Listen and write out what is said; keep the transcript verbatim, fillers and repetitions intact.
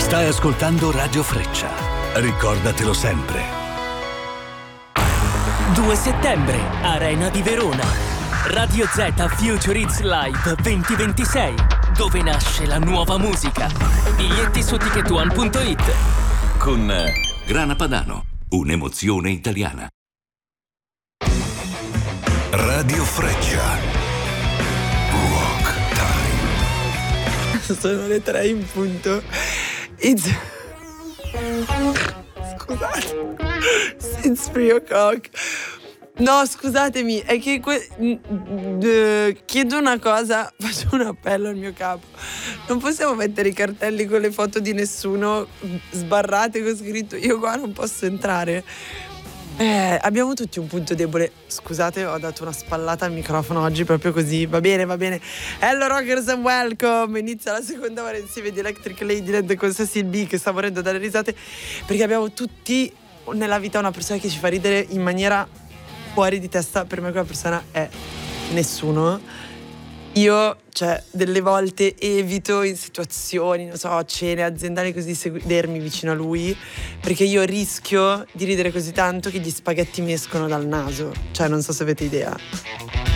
Stai ascoltando Radio Freccia. Ricordatelo sempre. due settembre, Arena di Verona. Radio Z Future Hits Live duemilaventisei, dove nasce la nuova musica. Biglietti su ticket one punto it. Con Grana Padano, un'emozione italiana. Radio Freccia. Rock Time. Sono le tre in punto. It's... Scusate. It's three o'clock. No, scusatemi, è che que- uh, chiedo una cosa, faccio un appello al mio capo. Non possiamo mettere i cartelli con le foto di nessuno sbarrate con scritto io qua non posso entrare. Eh, abbiamo tutti un punto debole. Scusate, ho dato una spallata al microfono oggi proprio così. Va bene, va bene. Hello rockers and welcome. Inizia la seconda ora insieme di Electric Ladyland con Cecil B, che sta morendo dalle risate, perché abbiamo tutti nella vita una persona che ci fa ridere in maniera fuori di testa. Per me quella persona è nessuno. Io, cioè, delle volte evito in situazioni, non so, cene aziendali così, sedermi vicino a lui, perché io rischio di ridere così tanto che gli spaghetti mi escono dal naso. Cioè, non so se avete idea.